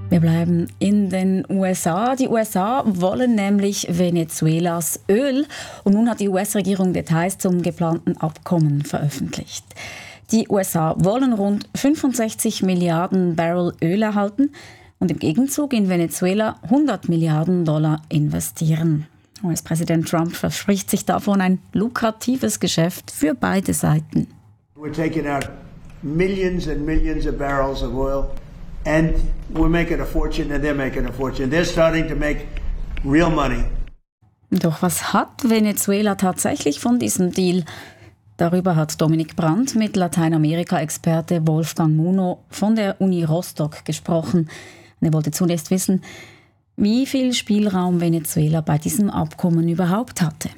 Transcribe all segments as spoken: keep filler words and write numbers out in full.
Wir bleiben in den U S A. Die U S A wollen nämlich Venezuelas Öl. Und nun hat die U S-Regierung Details zum geplanten Abkommen veröffentlicht. Die U S A wollen rund fünfundsechzig Milliarden Barrel Öl erhalten und im Gegenzug in Venezuela hundert Milliarden Dollar investieren. U S-Präsident Trump verspricht sich davon ein lukratives Geschäft für beide Seiten. We're taking out millions and millions of barrels of oil. And we're making a fortune and they're making a fortune. They're starting to make real money. Doch was hat Venezuela tatsächlich von diesem Deal? Darüber hat Dominik Brandt mit Lateinamerika-Experte Wolfgang Muno von der Uni Rostock gesprochen. Er wollte zunächst wissen, wie viel Spielraum Venezuela bei diesem Abkommen überhaupt hatte.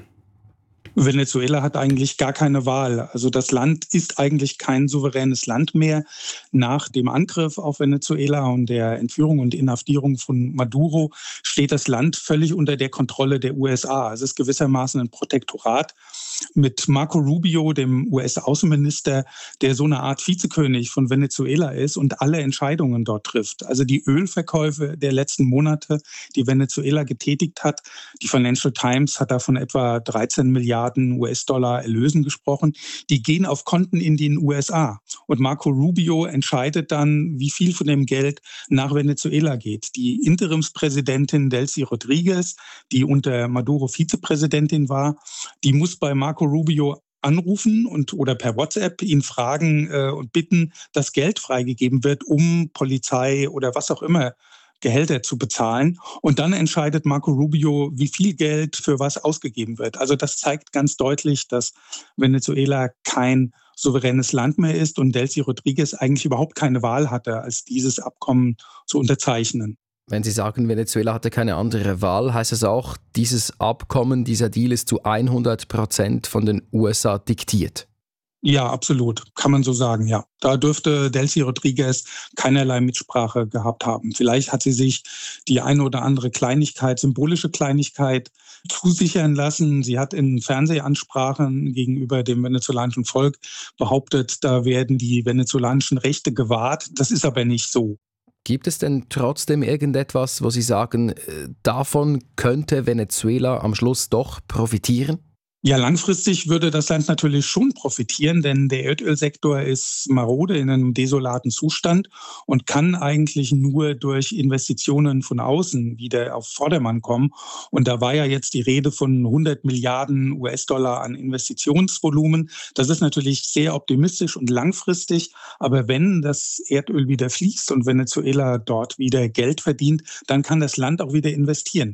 Venezuela hat eigentlich gar keine Wahl. Also das Land ist eigentlich kein souveränes Land mehr. Nach dem Angriff auf Venezuela und der Entführung und Inhaftierung von Maduro steht das Land völlig unter der Kontrolle der U S A. Es ist gewissermaßen ein Protektorat mit Marco Rubio, dem U S-Außenminister, der so eine Art Vizekönig von Venezuela ist und alle Entscheidungen dort trifft. Also die Ölverkäufe der letzten Monate, die Venezuela getätigt hat, die Financial Times hat da von etwa dreizehn Milliarden U S-Dollar Erlösen gesprochen, die gehen auf Konten in den U S A. Und Marco Rubio entscheidet dann, wie viel von dem Geld nach Venezuela geht. Die Interimspräsidentin Delcy Rodriguez, die unter Maduro Vizepräsidentin war, die muss bei Marco Rubio anrufen und oder per WhatsApp ihn fragen äh, und bitten, dass Geld freigegeben wird, um Polizei oder was auch immer Gehälter zu bezahlen. Und dann entscheidet Marco Rubio, wie viel Geld für was ausgegeben wird. Also das zeigt ganz deutlich, dass Venezuela kein souveränes Land mehr ist und Delcy Rodriguez eigentlich überhaupt keine Wahl hatte, als dieses Abkommen zu unterzeichnen. Wenn Sie sagen, Venezuela hatte keine andere Wahl, heißt es auch, dieses Abkommen, dieser Deal ist zu hundert Prozent von den U S A diktiert? Ja, absolut. Kann man so sagen, ja. Da dürfte Delcy Rodriguez keinerlei Mitsprache gehabt haben. Vielleicht hat sie sich die eine oder andere Kleinigkeit, symbolische Kleinigkeit zusichern lassen. Sie hat in Fernsehansprachen gegenüber dem venezolanischen Volk behauptet, da werden die venezolanischen Rechte gewahrt. Das ist aber nicht so. Gibt es denn trotzdem irgendetwas, wo Sie sagen, davon könnte Venezuela am Schluss doch profitieren? Ja, langfristig würde das Land natürlich schon profitieren, denn der Erdölsektor ist marode in einem desolaten Zustand und kann eigentlich nur durch Investitionen von außen wieder auf Vordermann kommen. Und da war ja jetzt die Rede von hundert Milliarden U S-Dollar an Investitionsvolumen. Das ist natürlich sehr optimistisch und langfristig. Aber wenn das Erdöl wieder fließt und Venezuela dort wieder Geld verdient, dann kann das Land auch wieder investieren.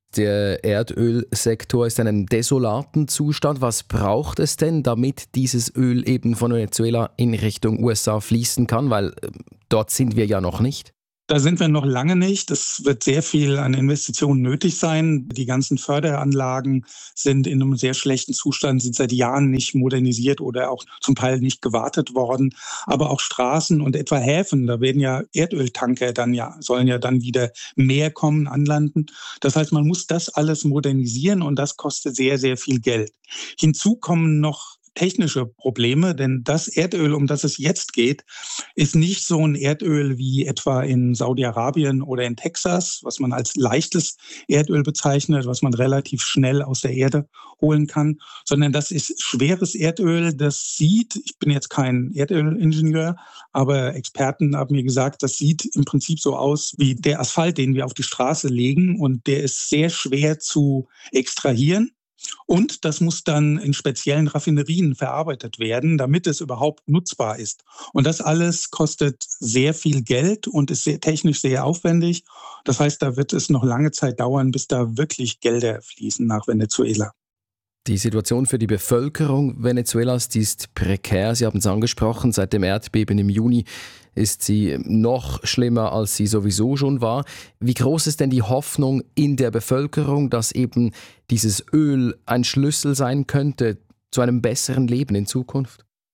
Der Erdölsektor ist in einem desolaten Zustand. Was braucht es denn, damit dieses Öl eben von Venezuela in Richtung U S A fließen kann? Weil äh, dort sind wir ja noch nicht. Da sind wir noch lange nicht. Es wird sehr viel an Investitionen nötig sein. Die ganzen Förderanlagen sind in einem sehr schlechten Zustand, sind seit Jahren nicht modernisiert oder auch zum Teil nicht gewartet worden. Aber auch Straßen und etwa Häfen, da werden ja Erdöltanker dann ja, sollen ja dann wieder mehr kommen, anlanden. Das heißt, man muss das alles modernisieren und das kostet sehr, sehr viel Geld. Hinzu kommen noch technische Probleme, denn das Erdöl, um das es jetzt geht, ist nicht so ein Erdöl wie etwa in Saudi-Arabien oder in Texas, was man als leichtes Erdöl bezeichnet, was man relativ schnell aus der Erde holen kann, sondern das ist schweres Erdöl, das sieht, ich bin jetzt kein Erdölingenieur, aber Experten haben mir gesagt, das sieht im Prinzip so aus wie der Asphalt, den wir auf die Straße legen, und der ist sehr schwer zu extrahieren. Und das muss dann in speziellen Raffinerien verarbeitet werden, damit es überhaupt nutzbar ist. Und das alles kostet sehr viel Geld und ist sehr, technisch sehr aufwendig. Das heißt, da wird es noch lange Zeit dauern, bis da wirklich Gelder fließen nach Venezuela. Die Situation für die Bevölkerung Venezuelas, die ist prekär. Sie haben es angesprochen, seit dem Erdbeben im Juni ist sie noch schlimmer, als sie sowieso schon war. Wie groß ist denn die Hoffnung in der Bevölkerung, dass eben dieses Öl ein Schlüssel sein könnte zu einem besseren Leben in Zukunft?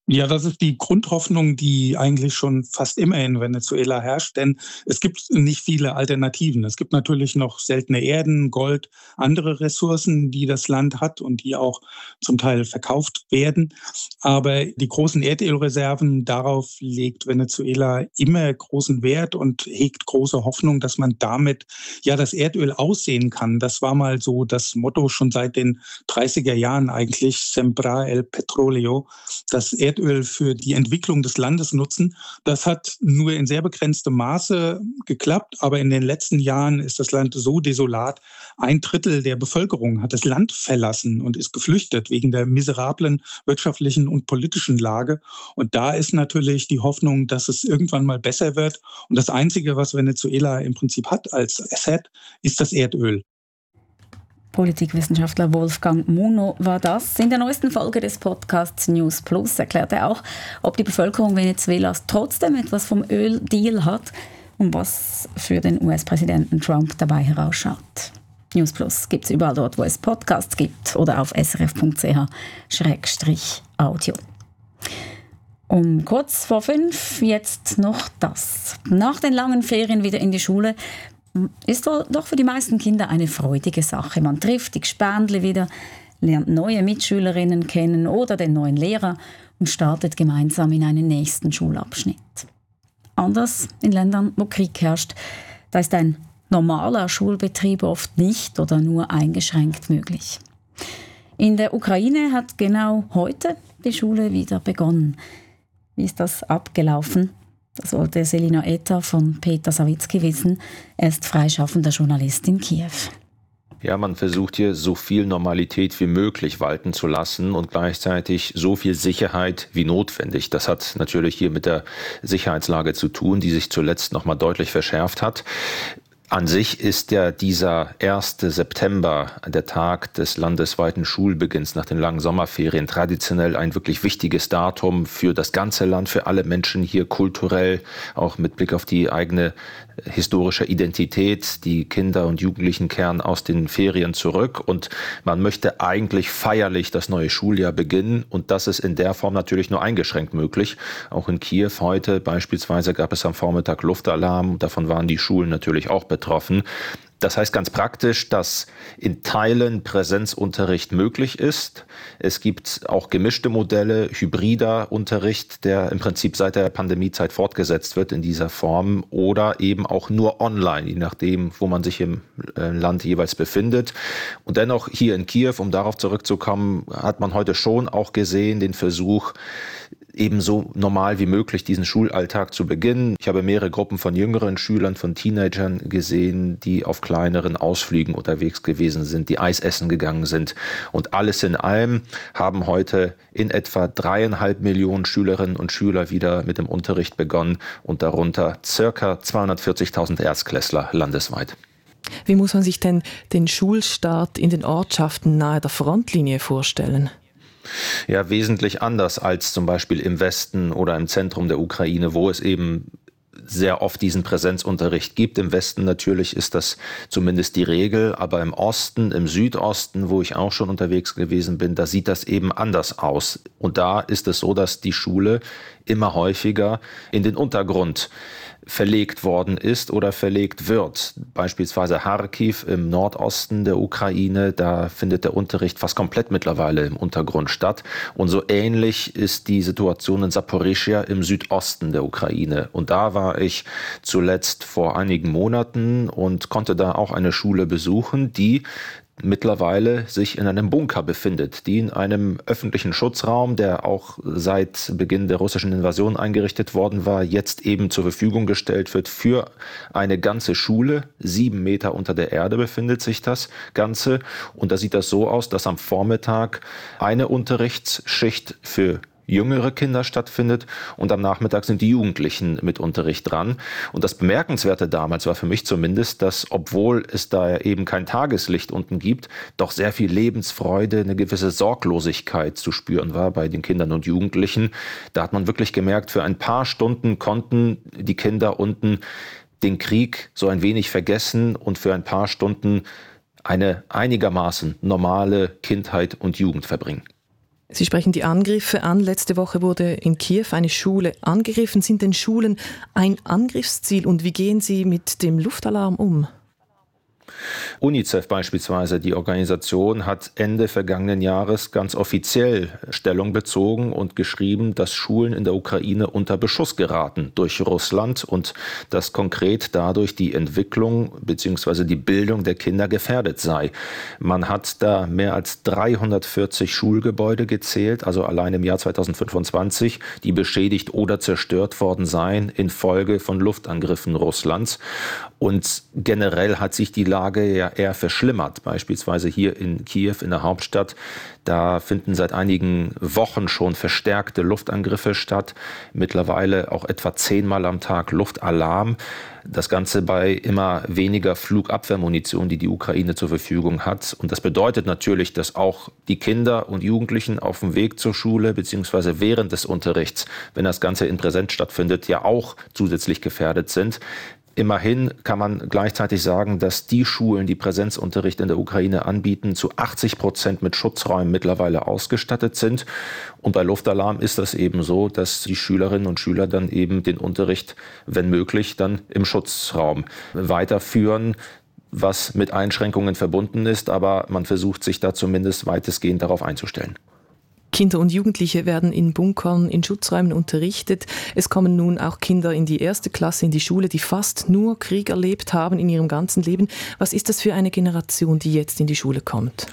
Ja, das ist die Grundhoffnung, die eigentlich schon fast immer in Venezuela herrscht, denn es gibt nicht viele Alternativen. Es gibt natürlich noch seltene Erden, Gold, andere Ressourcen, die das Land hat und die auch zum Teil verkauft werden. Aber die großen Erdölreserven, darauf legt Venezuela immer großen Wert und hegt große Hoffnung, dass man damit ja das Erdöl aussehen kann. Das war mal so das Motto schon seit den dreißiger Jahren eigentlich, Sembrar el Petróleo, das Erdöl Erdöl für die Entwicklung des Landes nutzen. Das hat nur in sehr begrenztem Maße geklappt, aber in den letzten Jahren ist das Land so desolat. Ein Drittel der Bevölkerung hat das Land verlassen und ist geflüchtet wegen der miserablen wirtschaftlichen und politischen Lage. Und da ist natürlich die Hoffnung, dass es irgendwann mal besser wird. Und das Einzige, was Venezuela im Prinzip hat als Asset, ist das Erdöl. Politikwissenschaftler Wolfgang Muno war das. In der neuesten Folge des Podcasts News Plus erklärt er auch, ob die Bevölkerung Venezuelas trotzdem etwas vom Öldeal hat und was für den U S-Präsidenten Trump dabei herausschaut. News Plus gibt es überall dort, wo es Podcasts gibt oder auf s r f punkt c h schrägstrich audio. Um kurz vor fünf jetzt noch das. Nach den langen Ferien wieder in die Schule ist doch für die meisten Kinder eine freudige Sache. Man trifft die Gespendli wieder, lernt neue Mitschülerinnen kennen oder den neuen Lehrer und startet gemeinsam in einen nächsten Schulabschnitt. Anders in Ländern, wo Krieg herrscht, da ist ein normaler Schulbetrieb oft nicht oder nur eingeschränkt möglich. In der Ukraine hat genau heute die Schule wieder begonnen. Wie ist das abgelaufen? Das wollte Selina Eta von Peter Sawicki wissen. Er ist freischaffender Journalist in Kiew. Ja, man versucht hier so viel Normalität wie möglich walten zu lassen und gleichzeitig so viel Sicherheit wie notwendig. Das hat natürlich hier mit der Sicherheitslage zu tun, die sich zuletzt noch mal deutlich verschärft hat. An sich ist ja dieser erste September, der Tag des landesweiten Schulbeginns nach den langen Sommerferien, traditionell ein wirklich wichtiges Datum für das ganze Land, für alle Menschen hier kulturell, auch mit Blick auf die eigene historische Identität. Die Kinder und Jugendlichen kehren aus den Ferien zurück und man möchte eigentlich feierlich das neue Schuljahr beginnen und das ist in der Form natürlich nur eingeschränkt möglich. Auch in Kiew heute beispielsweise gab es am Vormittag Luftalarm, davon waren die Schulen natürlich auch betroffen. Das heißt ganz praktisch, dass in Teilen Präsenzunterricht möglich ist. Es gibt auch gemischte Modelle, hybrider Unterricht, der im Prinzip seit der Pandemiezeit fortgesetzt wird in dieser Form oder eben auch nur online, je nachdem, wo man sich im Land jeweils befindet. Und dennoch hier in Kiew, um darauf zurückzukommen, hat man heute schon auch gesehen, den Versuch, eben so normal wie möglich diesen Schulalltag zu beginnen. Ich habe mehrere Gruppen von jüngeren Schülern, von Teenagern gesehen, die auf kleineren Ausflügen unterwegs gewesen sind, die Eis essen gegangen sind. Und alles in allem haben heute in etwa dreieinhalb Millionen Schülerinnen und Schüler wieder mit dem Unterricht begonnen und darunter circa zweihundertvierzigtausend Erstklässler landesweit. Wie muss man sich denn den Schulstart in den Ortschaften nahe der Frontlinie vorstellen? Ja, wesentlich anders als zum Beispiel im Westen oder im Zentrum der Ukraine, wo es eben sehr oft diesen Präsenzunterricht gibt. Im Westen natürlich ist das zumindest die Regel, aber im Osten, im Südosten, wo ich auch schon unterwegs gewesen bin, da sieht das eben anders aus. Und da ist es so, dass die Schule immer häufiger in den Untergrund verlegt worden ist oder verlegt wird. Beispielsweise Charkiw im Nordosten der Ukraine, da findet der Unterricht fast komplett mittlerweile im Untergrund statt. Und so ähnlich ist die Situation in Saporischschja im Südosten der Ukraine. Und da war ich zuletzt vor einigen Monaten und konnte da auch eine Schule besuchen, die mittlerweile sich in einem Bunker befindet, die in einem öffentlichen Schutzraum, der auch seit Beginn der russischen Invasion eingerichtet worden war, jetzt eben zur Verfügung gestellt wird für eine ganze Schule. Sieben Meter unter der Erde befindet sich das Ganze. Und da sieht das so aus, dass am Vormittag eine Unterrichtsschicht für jüngere Kinder stattfindet und am Nachmittag sind die Jugendlichen mit Unterricht dran. Und das Bemerkenswerte damals war für mich zumindest, dass obwohl es da eben kein Tageslicht unten gibt, doch sehr viel Lebensfreude, eine gewisse Sorglosigkeit zu spüren war bei den Kindern und Jugendlichen. Da hat man wirklich gemerkt, für ein paar Stunden konnten die Kinder unten den Krieg so ein wenig vergessen und für ein paar Stunden eine einigermaßen normale Kindheit und Jugend verbringen. Sie sprechen die Angriffe an. Letzte Woche wurde in Kiew eine Schule angegriffen. Sind denn Schulen ein Angriffsziel und wie gehen Sie mit dem Luftalarm um? UNICEF beispielsweise, die Organisation, hat Ende vergangenen Jahres ganz offiziell Stellung bezogen und geschrieben, dass Schulen in der Ukraine unter Beschuss geraten durch Russland und dass konkret dadurch die Entwicklung bzw. die Bildung der Kinder gefährdet sei. Man hat da mehr als dreihundertvierzig Schulgebäude gezählt, also allein im Jahr zweitausendfünfundzwanzig, die beschädigt oder zerstört worden seien infolge von Luftangriffen Russlands. Und generell hat sich die Lage ja eher verschlimmert, beispielsweise hier in Kiew, in der Hauptstadt. Da finden seit einigen Wochen schon verstärkte Luftangriffe statt, mittlerweile auch etwa zehnmal am Tag Luftalarm. Das Ganze bei immer weniger Flugabwehrmunition, die die Ukraine zur Verfügung hat. Und das bedeutet natürlich, dass auch die Kinder und Jugendlichen auf dem Weg zur Schule bzw. während des Unterrichts, wenn das Ganze in Präsenz stattfindet, ja auch zusätzlich gefährdet sind. Immerhin kann man gleichzeitig sagen, dass die Schulen, die Präsenzunterricht in der Ukraine anbieten, zu achtzig Prozent mit Schutzräumen mittlerweile ausgestattet sind. Und bei Luftalarm ist das eben so, dass die Schülerinnen und Schüler dann eben den Unterricht, wenn möglich, dann im Schutzraum weiterführen, was mit Einschränkungen verbunden ist. Aber man versucht sich da zumindest weitestgehend darauf einzustellen. Kinder und Jugendliche werden in Bunkern, in Schutzräumen unterrichtet. Es kommen nun auch Kinder in die erste Klasse, in die Schule, die fast nur Krieg erlebt haben in ihrem ganzen Leben. Was ist das für eine Generation, die jetzt in die Schule kommt?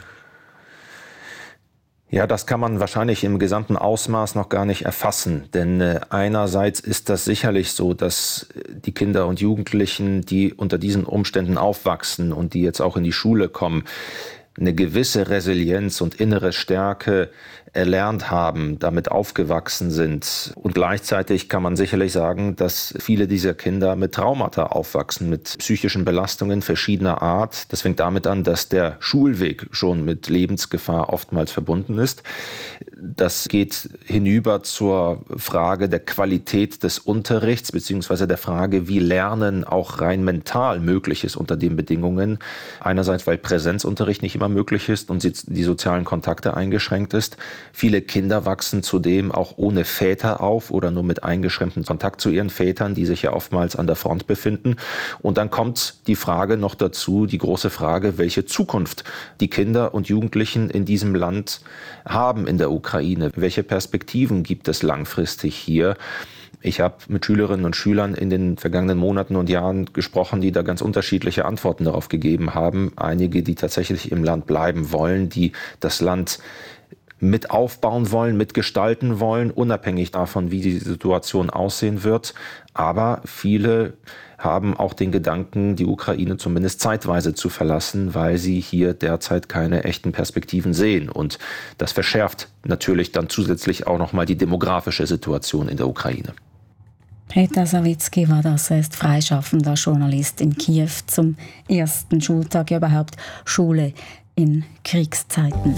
Ja, das kann man wahrscheinlich im gesamten Ausmaß noch gar nicht erfassen. Denn äh, einerseits ist das sicherlich so, dass die Kinder und Jugendlichen, die unter diesen Umständen aufwachsen und die jetzt auch in die Schule kommen, eine gewisse Resilienz und innere Stärke erlernt haben, damit aufgewachsen sind. Und gleichzeitig kann man sicherlich sagen, dass viele dieser Kinder mit Traumata aufwachsen, mit psychischen Belastungen verschiedener Art. Das fängt damit an, dass der Schulweg schon mit Lebensgefahr oftmals verbunden ist. Das geht hinüber zur Frage der Qualität des Unterrichts beziehungsweise der Frage, wie Lernen auch rein mental möglich ist unter den Bedingungen. Einerseits, weil Präsenzunterricht nicht immer möglich ist und die sozialen Kontakte eingeschränkt ist. Viele Kinder wachsen zudem auch ohne Väter auf oder nur mit eingeschränktem Kontakt zu ihren Vätern, die sich ja oftmals an der Front befinden. Und dann kommt die Frage noch dazu, die große Frage, welche Zukunft die Kinder und Jugendlichen in diesem Land haben in der Ukraine. Welche Perspektiven gibt es langfristig hier? Ich habe mit Schülerinnen und Schülern in den vergangenen Monaten und Jahren gesprochen, die da ganz unterschiedliche Antworten darauf gegeben haben. Einige, die tatsächlich im Land bleiben wollen, die das Land mit aufbauen wollen, mitgestalten wollen, unabhängig davon, wie die Situation aussehen wird. Aber viele haben auch den Gedanken, die Ukraine zumindest zeitweise zu verlassen, weil sie hier derzeit keine echten Perspektiven sehen. Und das verschärft natürlich dann zusätzlich auch nochmal die demografische Situation in der Ukraine. Peter Sawicki war das, er ist freischaffender Journalist in Kiew zum ersten Schultag, überhaupt Schule in Kriegszeiten.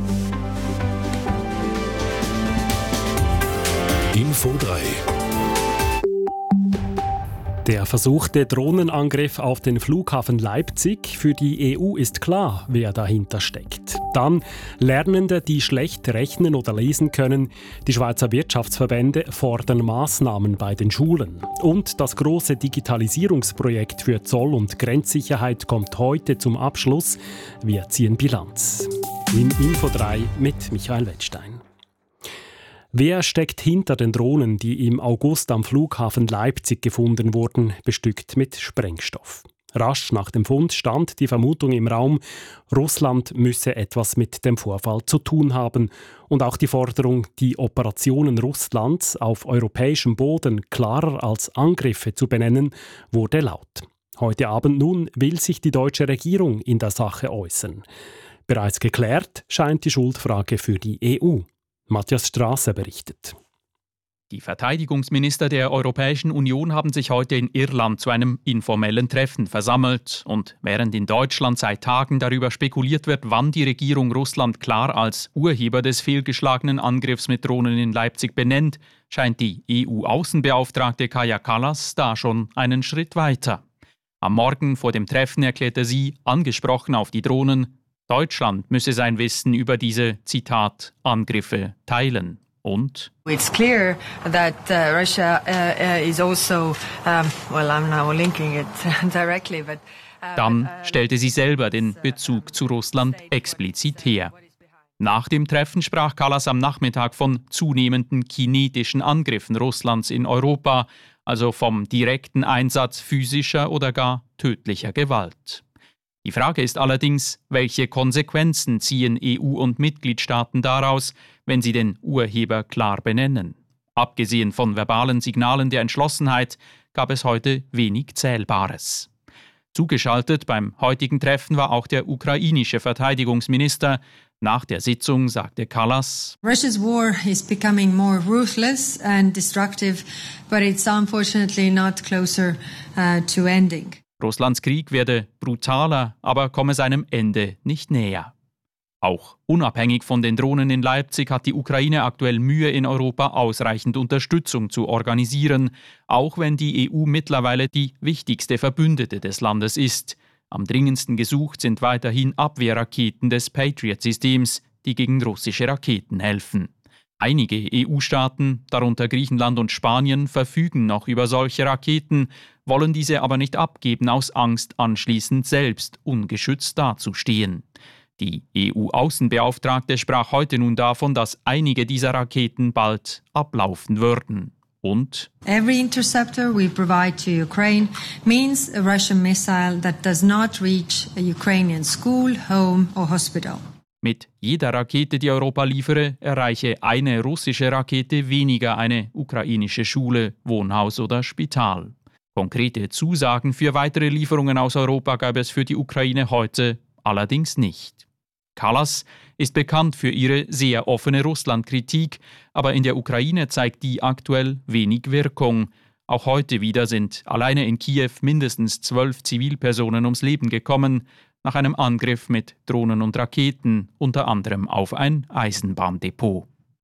Info drei. Der versuchte Drohnenangriff auf den Flughafen Leipzig. Für die E U ist klar, wer dahinter steckt. Dann Lernende, die schlecht rechnen oder lesen können. Die Schweizer Wirtschaftsverbände fordern Maßnahmen bei den Schulen. Und das große Digitalisierungsprojekt für Zoll- und Grenzsicherheit kommt heute zum Abschluss. Wir ziehen Bilanz. In Info drei mit Michael Wettstein. Wer steckt hinter den Drohnen, die im August am Flughafen Leipzig gefunden wurden, bestückt mit Sprengstoff? Rasch nach dem Fund stand die Vermutung im Raum, Russland müsse etwas mit dem Vorfall zu tun haben. Und auch die Forderung, die Operationen Russlands auf europäischem Boden klarer als Angriffe zu benennen, wurde laut. Heute Abend nun will sich die deutsche Regierung in der Sache äußern. Bereits geklärt scheint die Schuldfrage für die E U. Matthias Strasser berichtet. Die Verteidigungsminister der Europäischen Union haben sich heute in Irland zu einem informellen Treffen versammelt. Und während in Deutschland seit Tagen darüber spekuliert wird, wann die Regierung Russland klar als Urheber des fehlgeschlagenen Angriffs mit Drohnen in Leipzig benennt, scheint die E U-Außenbeauftragte Kaja Kallas da schon einen Schritt weiter. Am Morgen vor dem Treffen erklärte sie, angesprochen auf die Drohnen, Deutschland müsse sein Wissen über diese, Zitat, Angriffe teilen. Und It's clear that uh, Russia uh, uh, is also, um, well, I'm now linking it directly, but uh, dann stellte sie selber den Bezug zu Russland explizit her. Nach dem Treffen sprach Kallas am Nachmittag von zunehmenden kinetischen Angriffen Russlands in Europa, also vom direkten Einsatz physischer oder gar tödlicher Gewalt. Die Frage ist allerdings, welche Konsequenzen ziehen E U und Mitgliedstaaten daraus, wenn sie den Urheber klar benennen. Abgesehen von verbalen Signalen der Entschlossenheit gab es heute wenig Zählbares. Zugeschaltet beim heutigen Treffen war auch der ukrainische Verteidigungsminister. Nach der Sitzung sagte Kallas: Russia's war is becoming more ruthless and destructive, but it's unfortunately not closer uh, to ending. Russlands Krieg werde brutaler, aber komme seinem Ende nicht näher. Auch unabhängig von den Drohnen in Leipzig hat die Ukraine aktuell Mühe, in Europa ausreichend Unterstützung zu organisieren, auch wenn die E U mittlerweile die wichtigste Verbündete des Landes ist. Am dringendsten gesucht sind weiterhin Abwehrraketen des Patriot-Systems, die gegen russische Raketen helfen. Einige E U-Staaten, darunter Griechenland und Spanien, verfügen noch über solche Raketen, wollen diese aber nicht abgeben aus Angst, anschließend selbst ungeschützt dazustehen. Die E U-Außenbeauftragte sprach heute nun davon, dass einige dieser Raketen bald ablaufen würden. Und Every interceptor we provide to Ukraine means a Russian missile that does not reach a Ukrainian school, home or hospital. Mit jeder Rakete, die Europa liefere, erreiche eine russische Rakete weniger eine ukrainische Schule, Wohnhaus oder Spital. Konkrete Zusagen für weitere Lieferungen aus Europa gab es für die Ukraine heute allerdings nicht. Kallas ist bekannt für ihre sehr offene Russlandkritik, aber in der Ukraine zeigt die aktuell wenig Wirkung. Auch heute wieder sind alleine in Kiew mindestens zwölf Zivilpersonen ums Leben gekommen, nach einem Angriff mit Drohnen und Raketen, unter anderem auf ein Eisenbahndepot.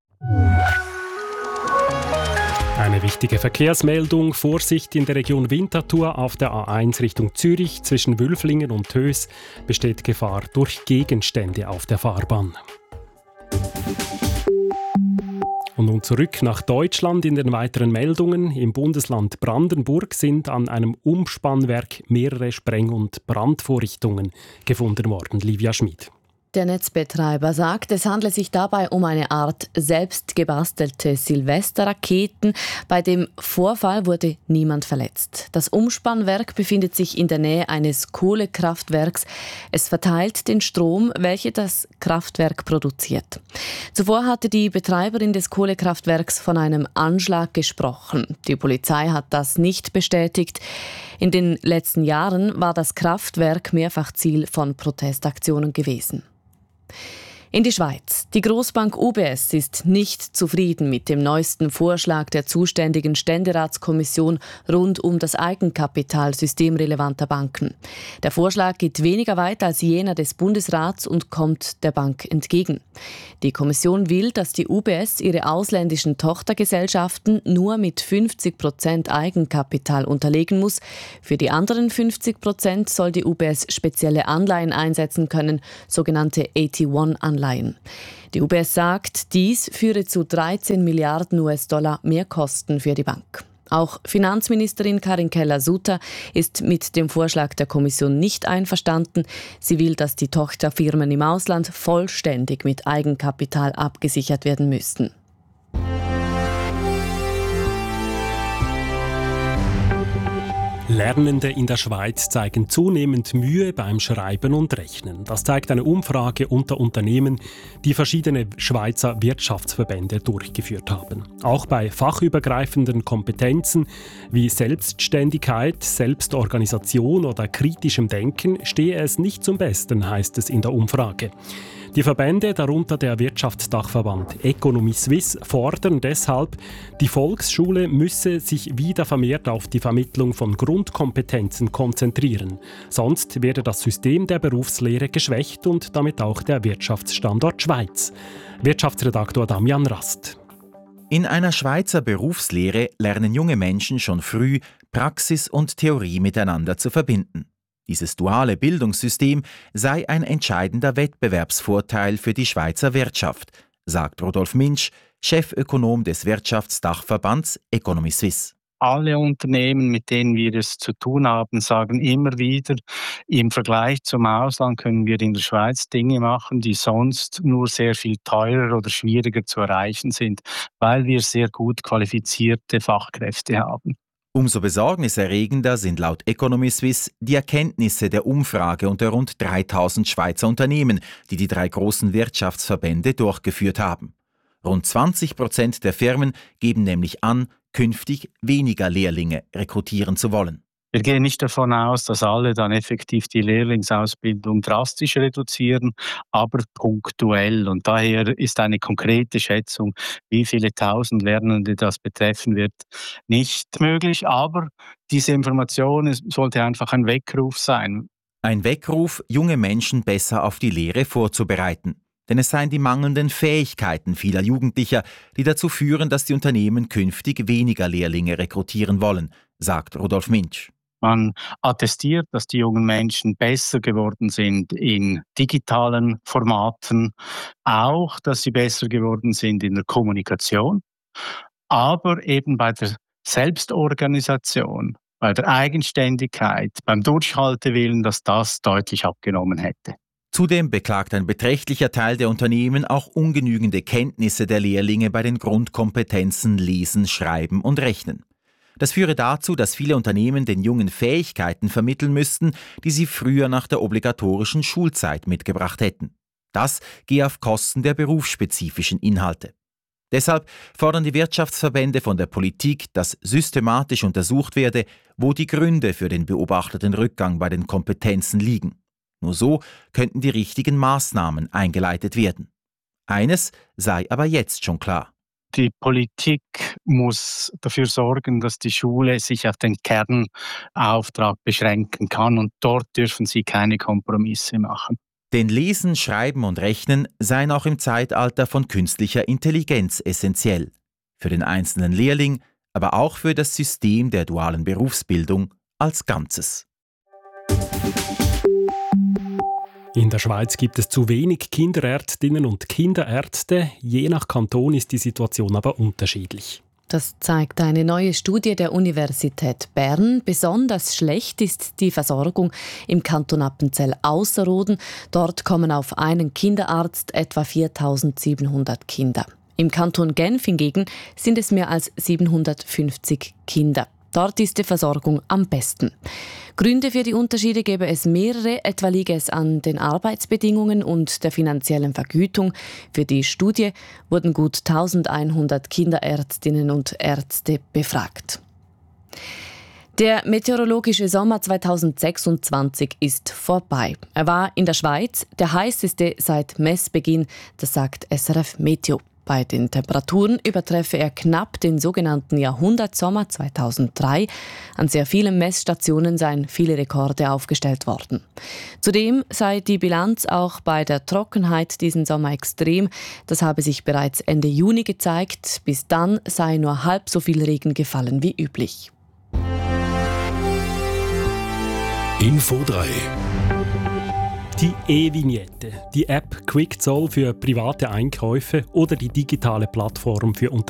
Eine wichtige Verkehrsmeldung: Vorsicht in der Region Winterthur auf der A eins Richtung Zürich zwischen Wülflingen und Tös besteht Gefahr durch Gegenstände auf der Fahrbahn. Und nun zurück nach Deutschland in den weiteren Meldungen. Im Bundesland Brandenburg sind an einem Umspannwerk mehrere Spreng- und Brandvorrichtungen gefunden worden. Livia Schmid. Der Netzbetreiber sagt, es handle sich dabei um eine Art selbstgebastelte Silvesterraketen. Bei dem Vorfall wurde niemand verletzt. Das Umspannwerk befindet sich in der Nähe eines Kohlekraftwerks. Es verteilt den Strom, welcher das Kraftwerk produziert. Zuvor hatte die Betreiberin des Kohlekraftwerks von einem Anschlag gesprochen. Die Polizei hat das nicht bestätigt. In den letzten Jahren war das Kraftwerk mehrfach Ziel von Protestaktionen gewesen. In die Schweiz. Die Grossbank U B S ist nicht zufrieden mit dem neuesten Vorschlag der zuständigen Ständeratskommission rund um das Eigenkapital systemrelevanter Banken. Der Vorschlag geht weniger weit als jener des Bundesrats und kommt der Bank entgegen. Die Kommission will, dass die U B S ihre ausländischen Tochtergesellschaften nur mit fünfzig Prozent Eigenkapital unterlegen muss. Für die anderen fünfzig Prozent soll die U B S spezielle Anleihen einsetzen können, sogenannte A T eins Anleihen. Die U B S sagt, dies führe zu dreizehn Milliarden U S-Dollar mehr Kosten für die Bank. Auch Finanzministerin Karin Keller-Sutter ist mit dem Vorschlag der Kommission nicht einverstanden. Sie will, dass die Tochterfirmen im Ausland vollständig mit Eigenkapital abgesichert werden müssten. Lernende in der Schweiz zeigen zunehmend Mühe beim Schreiben und Rechnen. Das zeigt eine Umfrage unter Unternehmen, die verschiedene Schweizer Wirtschaftsverbände durchgeführt haben. Auch bei fachübergreifenden Kompetenzen wie Selbstständigkeit, Selbstorganisation oder kritischem Denken stehe es nicht zum Besten, heißt es in der Umfrage. Die Verbände, darunter der Wirtschaftsdachverband Economy Suisse, fordern deshalb, die Volksschule müsse sich wieder vermehrt auf die Vermittlung von Grundkompetenzen konzentrieren. Sonst werde das System der Berufslehre geschwächt und damit auch der Wirtschaftsstandort Schweiz. Wirtschaftsredaktor Damian Rast. In einer Schweizer Berufslehre lernen junge Menschen schon früh, Praxis und Theorie miteinander zu verbinden. Dieses duale Bildungssystem sei ein entscheidender Wettbewerbsvorteil für die Schweizer Wirtschaft, sagt Rudolf Minsch, Chefökonom des Wirtschaftsdachverbands EconomySuisse. Alle Unternehmen, mit denen wir es zu tun haben, sagen immer wieder, im Vergleich zum Ausland können wir in der Schweiz Dinge machen, die sonst nur sehr viel teurer oder schwieriger zu erreichen sind, weil wir sehr gut qualifizierte Fachkräfte haben. Umso besorgniserregender sind laut EconomySuisse die Erkenntnisse der Umfrage unter rund dreitausend Schweizer Unternehmen, die die drei großen Wirtschaftsverbände durchgeführt haben. Rund zwanzig Prozent der Firmen geben nämlich an, künftig weniger Lehrlinge rekrutieren zu wollen. Wir gehen nicht davon aus, dass alle dann effektiv die Lehrlingsausbildung drastisch reduzieren, aber punktuell. Und daher ist eine konkrete Schätzung, wie viele tausend Lernende das betreffen wird, nicht möglich. Aber diese Information sollte einfach ein Weckruf sein. Ein Weckruf, junge Menschen besser auf die Lehre vorzubereiten. Denn es seien die mangelnden Fähigkeiten vieler Jugendlicher, die dazu führen, dass die Unternehmen künftig weniger Lehrlinge rekrutieren wollen, sagt Rudolf Minsch. Man attestiert, dass die jungen Menschen besser geworden sind in digitalen Formaten, auch, dass sie besser geworden sind in der Kommunikation, aber eben bei der Selbstorganisation, bei der Eigenständigkeit, beim Durchhaltewillen, dass das deutlich abgenommen hätte. Zudem beklagt ein beträchtlicher Teil der Unternehmen auch ungenügende Kenntnisse der Lehrlinge bei den Grundkompetenzen Lesen, Schreiben und Rechnen. Das führe dazu, dass viele Unternehmen den Jungen Fähigkeiten vermitteln müssten, die sie früher nach der obligatorischen Schulzeit mitgebracht hätten. Das gehe auf Kosten der berufsspezifischen Inhalte. Deshalb fordern die Wirtschaftsverbände von der Politik, dass systematisch untersucht werde, wo die Gründe für den beobachteten Rückgang bei den Kompetenzen liegen. Nur so könnten die richtigen Maßnahmen eingeleitet werden. Eines sei aber jetzt schon klar. Die Politik muss dafür sorgen, dass die Schule sich auf den Kernauftrag beschränken kann und dort dürfen sie keine Kompromisse machen. Denn Lesen, Schreiben und Rechnen seien auch im Zeitalter von künstlicher Intelligenz essentiell. Für den einzelnen Lehrling, aber auch für das System der dualen Berufsbildung als Ganzes. In der Schweiz gibt es zu wenig Kinderärztinnen und Kinderärzte. Je nach Kanton ist die Situation aber unterschiedlich. Das zeigt eine neue Studie der Universität Bern. Besonders schlecht ist die Versorgung im Kanton Appenzell-Ausserrhoden. Dort kommen auf einen Kinderarzt etwa viertausendsiebenhundert Kinder. Im Kanton Genf hingegen sind es mehr als siebenhundertfünfzig Kinder. Dort ist die Versorgung am besten. Gründe für die Unterschiede gäbe es mehrere, etwa liege es an den Arbeitsbedingungen und der finanziellen Vergütung. Für die Studie wurden gut eintausendeinhundert Kinderärztinnen und Ärzte befragt. Der meteorologische Sommer zweitausendsechsundzwanzig ist vorbei. Er war in der Schweiz der heißeste seit Messbeginn, das sagt S R F Meteo. Bei den Temperaturen übertreffe er knapp den sogenannten Jahrhundertsommer zweitausenddrei. An sehr vielen Messstationen seien viele Rekorde aufgestellt worden. Zudem sei die Bilanz auch bei der Trockenheit diesen Sommer extrem. Das habe sich bereits Ende Juni gezeigt. Bis dann sei nur halb so viel Regen gefallen wie üblich. Info drei. Die E-Vignette, die App QuickZoll für private Einkäufe oder die digitale Plattform für Unternehmen.